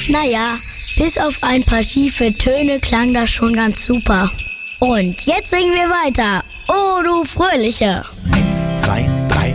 Naja, bis auf ein paar schiefe Töne klang das schon ganz super. Und jetzt singen wir weiter. Oh, du Fröhliche. 1, 2, 3.